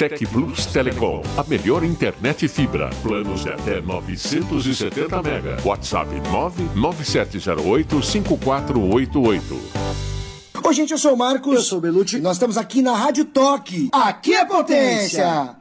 Tec Plus Telecom, a melhor internet fibra. Planos de até 970 mega. WhatsApp 99708-5488. Oi, gente, eu sou o Marcos. Eu sou o Belucci. Nós estamos aqui na Rádio Toque. Aqui é potência!